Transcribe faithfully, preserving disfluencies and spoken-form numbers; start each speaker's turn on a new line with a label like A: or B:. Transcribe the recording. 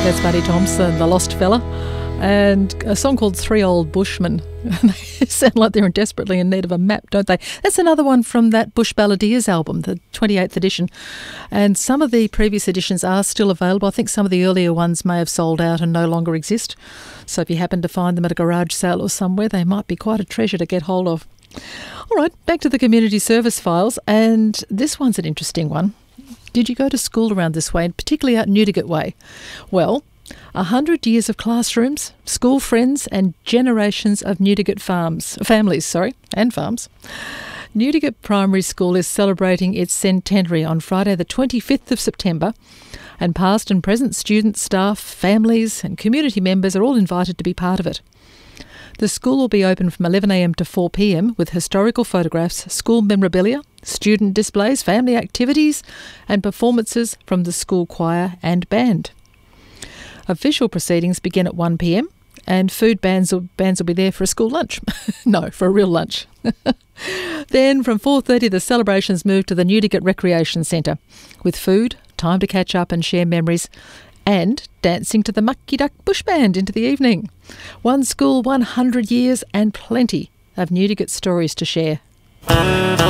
A: That's Buddy Thompson, The Lost Fella, and a song called Three Old Bushmen. They sound like they're desperately in need of a map, don't they? That's another one from that Bush Balladeers album, the twenty-eighth edition. And some of the previous editions are still available. I think some of the earlier ones may have sold out and no longer exist. So if you happen to find them at a garage sale or somewhere, they might be quite a treasure to get hold of. All right, back to the community service files. And this one's an interesting one. Did you go to school around this way, and particularly out Newdigate Way? Well, a hundred years of classrooms, school friends and generations of Newdigate farms, families, sorry, and farms. Newdigate Primary School is celebrating its centenary on Friday the twenty-fifth of September, and past and present students, staff, families and community members are all invited to be part of it. The school will be open from eleven a m to four p m with historical photographs, school memorabilia, student displays, family activities and performances from the school choir and band. Official proceedings begin at one p m and food bands will, bands will be there for a school lunch. No, for a real lunch. Then from four thirty the celebrations move to the Newdigate Recreation Centre with food, time to catch up and share memories, and dancing to the Mucky Duck Bush Band into the evening. One school, one hundred years and plenty of Newdigate stories to share.